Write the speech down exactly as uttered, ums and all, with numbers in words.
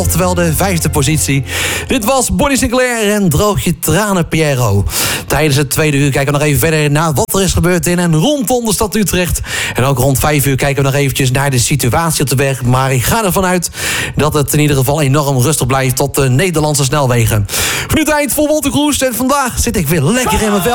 Oftewel de vijfde positie. Dit was Bonnie Sinclair en Droog je tranen, Piero. Tijdens het tweede uur kijken we nog even verder naar wat er is gebeurd in en rondom de stad Utrecht. En ook rond vijf uur kijken we nog eventjes naar de situatie op de weg. Maar ik ga ervan uit dat het in ieder geval enorm rustig blijft op de Nederlandse snelwegen. Voor nu tijd voor Wolter Kroes en vandaag zit ik weer lekker in mijn vel.